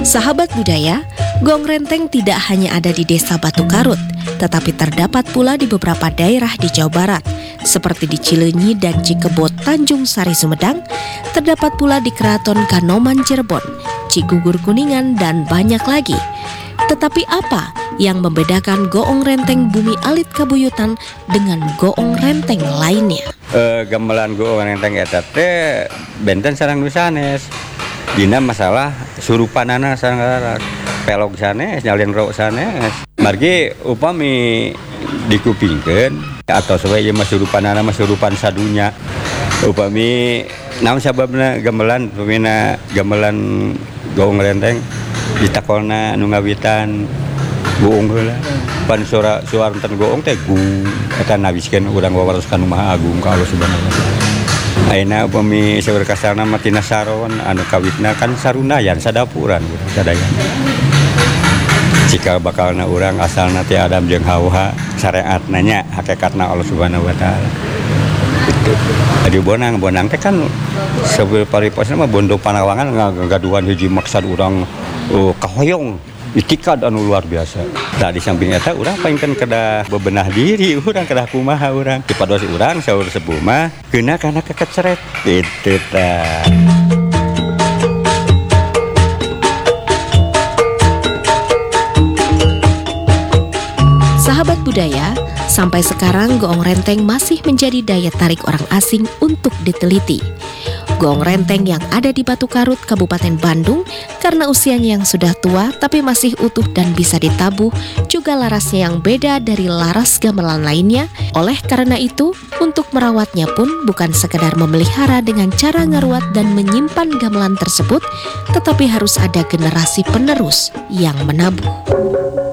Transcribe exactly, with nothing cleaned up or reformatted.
Sahabat budaya, gong renteng tidak hanya ada di Desa Batu Karut, tetapi terdapat pula di beberapa daerah di Jawa Barat, seperti di Cileunyi dan Cikebot, Tanjung Sari, Sumedang. Terdapat pula di Keraton Kanoman, Cirebon, Cigugur, Kuningan, dan banyak lagi. Tetapi apa yang membedakan goong renteng Bumi Alit Kabuyutan dengan goong renteng lainnya? E, gamelan goong renteng eta teh benten sareng nu sanes. Dina masalah surupanana sareng pelog sanes, nyalin rok sanes. Margi upami dikupingkeun atau sesuai ieu mah surupanana mah surupan sadunya. Upami naon sababna gamelan, pemina gamelan goong renteng ditakolna anu ngawitan goong heula. Pan suara suarenten goong teh gu eta nabiskeun urang wawaros kanu Maha Agung ka Allah Subhanahu wa taala. Ayeuna upami saur kasarna mah tina saron anu kawitna kan sarunayan sadapuran sadayana. Jika bakalna urang asalna teh Adam jeung Hawa, syariatna nya hakikatna Allah Subhanahu wa taala. Itu. Adi bonang bonang teh kan sebel pariposna mah bondo panawangan ngagaduhan hiji maksud urang uh, kahoyong itikad anu luar biasa. Tah di samping eta urang paingkeun kedah bebenah diri, urang kedah kumaha urang. Dipados urang saur sepuh mah geuna kana kekeceret. Kitu tah. Sahabat budaya, sampai sekarang goong renteng masih menjadi daya tarik orang asing untuk diteliti. Goong renteng yang ada di Batu Karut, Kabupaten Bandung, karena usianya yang sudah tua tapi masih utuh dan bisa ditabuh, juga larasnya yang beda dari laras gamelan lainnya. Oleh karena itu, untuk merawatnya pun bukan sekedar memelihara dengan cara ngeruat dan menyimpan gamelan tersebut, tetapi harus ada generasi penerus yang menabuh.